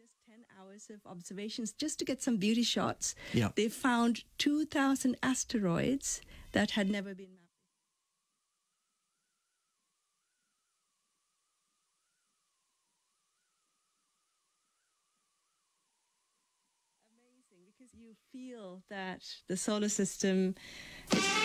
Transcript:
just 10 hours of observations just to get some beauty shots. Yeah. They found 2,000 asteroids that had never been mapped. Amazing, because you feel that the solar system is